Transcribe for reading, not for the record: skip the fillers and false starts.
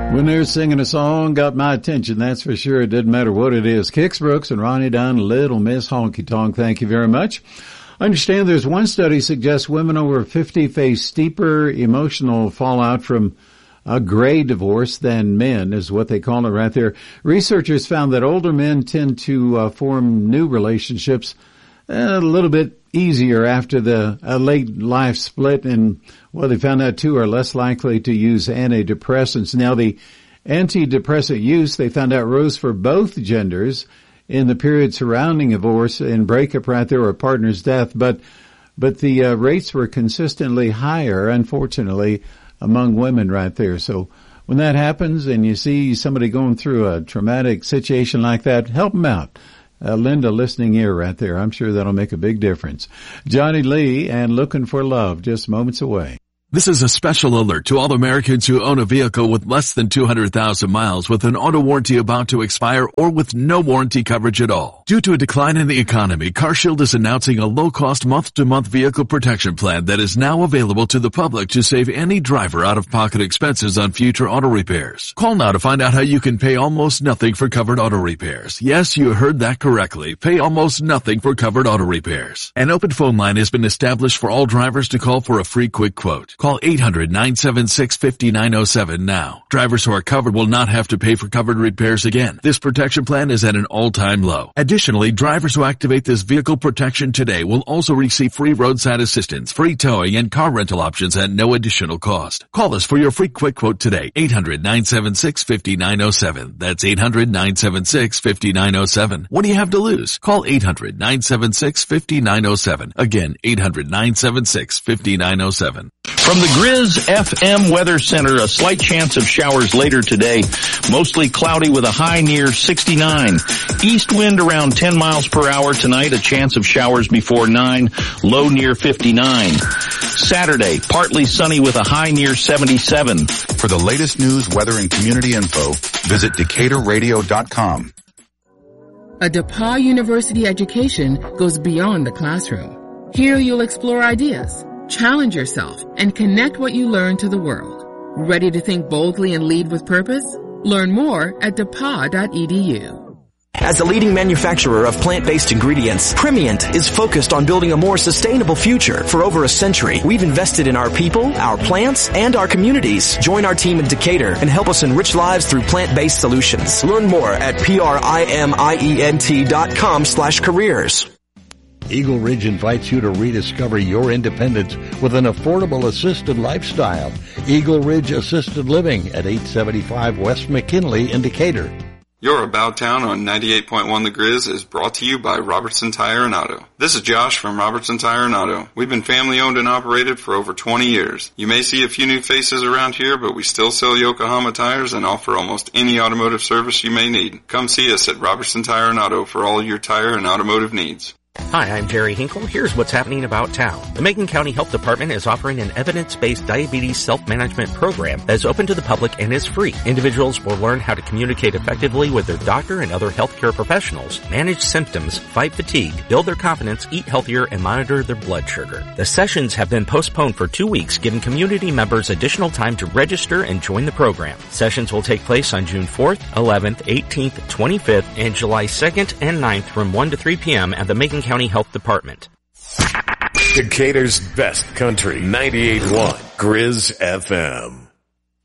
When they're singing a song, got my attention, that's for sure. It doesn't matter what it is. Kix Brooks and Ronnie Dunn, Little Miss Honky Tonk, thank you very much. I understand there's one study suggests women over 50 face steeper emotional fallout from a gray divorce than men, is what they call it right there. Researchers found that older men tend to form new relationships a little bit easier after the late life split, and well, they found out too are less likely to use antidepressants. Now, the antidepressant use, they found out, rose for both genders in the period surrounding divorce and breakup right there, or a partner's death, but the rates were consistently higher, unfortunately, among women right there. So when that happens and you see somebody going through a traumatic situation like that, help them out. Lend a listening ear right there. I'm sure that'll make a big difference. Johnny Lee and Looking for Love, just moments away. This is a special alert to all Americans who own a vehicle with less than 200,000 miles with an auto warranty about to expire or with no warranty coverage at all. Due to a decline in the economy, CarShield is announcing a low-cost month-to-month vehicle protection plan that is now available to the public to save any driver out-of-pocket expenses on future auto repairs. Call now to find out how you can pay almost nothing for covered auto repairs. Yes, you heard that correctly. Pay almost nothing for covered auto repairs. An open phone line has been established for all drivers to call for a free quick quote. Call 800-976-5907 now. Drivers who are covered will not have to pay for covered repairs again. This protection plan is at an all-time low. Additionally, drivers who activate this vehicle protection today will also receive free roadside assistance, free towing, and car rental options at no additional cost. Call us for your free quick quote today. 800-976-5907. That's 800-976-5907. What do you have to lose? Call 800-976-5907. Again, 800-976-5907. From the Grizz FM Weather Center, a slight chance of showers later today. Mostly cloudy with a high near 69. East wind around 10 miles per hour tonight, a chance of showers before 9, low near 59. Saturday, partly sunny with a high near 77. For the latest news, weather, and community info, visit DecaturRadio.com. A DePauw University education goes beyond the classroom. Here you'll explore ideas, challenge yourself, and connect what you learn to the world. Ready to think boldly and lead with purpose? Learn more at DePauw.edu. As a leading manufacturer of plant-based ingredients, Primient is focused on building a more sustainable future. For over a century, we've invested in our people, our plants, and our communities. Join our team in Decatur and help us enrich lives through plant-based solutions. Learn more at PRIMIENT.com/careers. Eagle Ridge invites you to rediscover your independence with an affordable assisted lifestyle. Eagle Ridge Assisted Living at 875 West McKinley in Decatur. Your About Town on 98.1 The Grizz is brought to you by Robertson Tire and Auto. This is Josh from Robertson Tire and Auto. We've been family owned and operated for over 20 years. You may see a few new faces around here, but we still sell Yokohama tires and offer almost any automotive service you may need. Come see us at Robertson Tire and Auto for all your tire and automotive needs. Hi, I'm Jerry Hinkle. Here's what's happening about town. The Macon County Health Department is offering an evidence-based diabetes self-management program that is open to the public and is free. Individuals will learn how to communicate effectively with their doctor and other healthcare professionals, manage symptoms, fight fatigue, build their confidence, eat healthier, and monitor their blood sugar. The sessions have been postponed for 2 weeks, giving community members additional time to register and join the program. Sessions will take place on June 4th, 11th, 18th, 25th, and July 2nd and 9th from 1 to 3 p.m. at the Macon County Health Department. Decatur's best country, 98.1 Grizz FM.